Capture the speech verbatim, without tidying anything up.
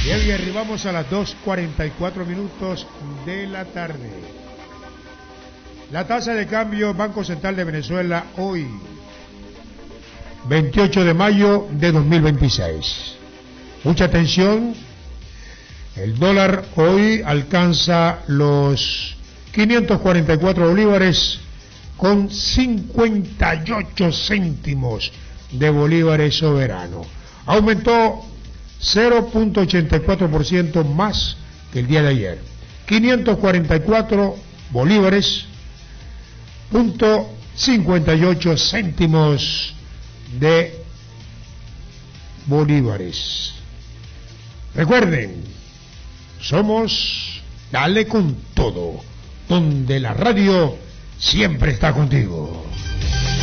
Bien, y arribamos a las dos cuarenta y cuatro minutos de la tarde. La tasa de cambio Banco Central de Venezuela hoy, veintiocho de mayo de dos mil veintiséis. Mucha atención, el dólar hoy alcanza los quinientos cuarenta y cuatro bolívares con cincuenta y ocho céntimos de bolívares soberano. Aumentó cero punto ochenta y cuatro por ciento más que el día de ayer. quinientos cuarenta y cuatro bolívares, punto cincuenta y ocho céntimos de bolívares. Recuerden, somos Dale con Todo, donde la radio siempre está contigo.